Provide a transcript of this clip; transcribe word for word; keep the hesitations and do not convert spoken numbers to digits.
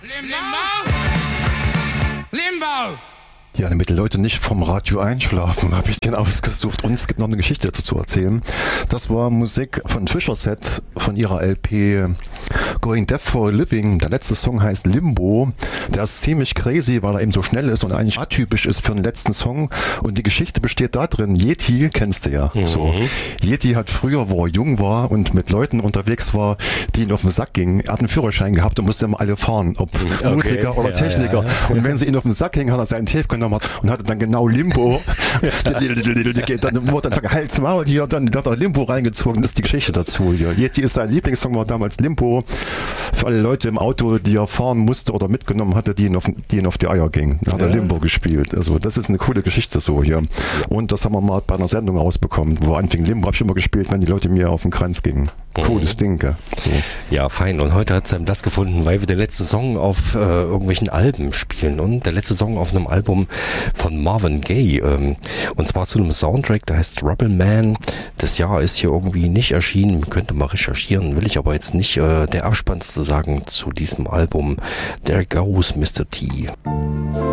Limbo! Limbo! Ja, damit die Leute nicht vom Radio einschlafen, habe ich den ausgesucht und es gibt noch eine Geschichte dazu zu erzählen. Das war Musik von Fisher Set von ihrer L P Going Deaf for a Living. Der letzte Song heißt Limbo. Der ist ziemlich crazy, weil er eben so schnell ist und eigentlich atypisch ist für den letzten Song. Und die Geschichte besteht da drin, Yeti kennst du ja. Mhm. So. Yeti hat früher, wo er jung war und mit Leuten unterwegs war, die ihn auf den Sack gingen, er hat einen Führerschein gehabt und musste immer alle fahren, ob okay. Musiker oder ja, Techniker. Ja, ja. Und wenn sie ihn auf den Sack gingen, hat er seinen Tape genommen und hatte dann genau Limbo. Dann wurde dann sagen, Hals, Maul hier, dann hat er Limbo reingezogen. Das ist die Geschichte dazu hier. Yeti ist sein Lieblingssong, war damals Limbo. Für alle Leute im Auto, die er fahren musste oder mitgenommen hatte, die ihn auf die, ihn auf die Eier gingen. Da hat er ja. Limbo gespielt. Also das ist eine coole Geschichte so hier. Und das haben wir mal bei einer Sendung rausbekommen, wo anfing. Limbo habe ich immer gespielt, wenn die Leute mir auf den Kranz gingen. Cooles Ding, gell? So. Ja, fein. Und heute hat es seinen Platz gefunden, weil wir den letzten Song auf äh, irgendwelchen Alben spielen. Und der letzte Song auf einem Album von Marvin Gaye. Ähm, und zwar zu einem Soundtrack, der heißt Rubble Man. Das Jahr ist hier irgendwie nicht erschienen. Könnte mal recherchieren, will ich aber jetzt nicht. Äh, der Abspann zu sagen zu diesem Album. There Goes Mister T.